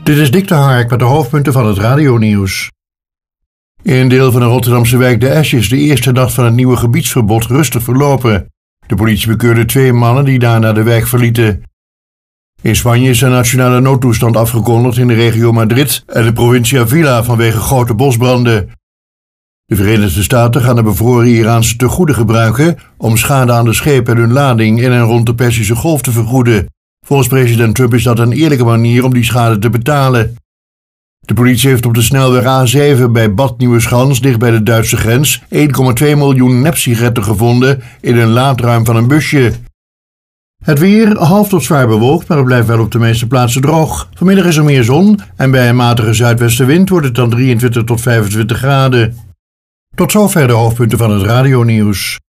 Dit is Dick de Hark met de hoofdpunten van het radionieuws. In een deel van de Rotterdamse wijk De Esch is de eerste dag van het nieuwe gebiedsverbod rustig verlopen. De politie bekeurde 2 mannen die daarna de wijk verlieten. In Spanje is een nationale noodtoestand afgekondigd in de regio Madrid en de provincie Ávila vanwege grote bosbranden. De Verenigde Staten gaan de bevroren Iraanse tegoeden gebruiken om schade aan de schepen en hun lading in en rond de Perzische Golf te vergoeden. Volgens president Trump is dat een eerlijke manier om die schade te betalen. De politie heeft op de snelweg A7 bij Bad Nieuweschans, dicht bij de Duitse grens, 1,2 miljoen nepsigaretten gevonden in een laadruim van een busje. Het weer half tot zwaar bewolkt, maar het blijft wel op de meeste plaatsen droog. Vanmiddag is er meer zon en bij een matige zuidwestenwind wordt het dan 23 tot 25 graden. Tot zover de hoofdpunten van het radionieuws.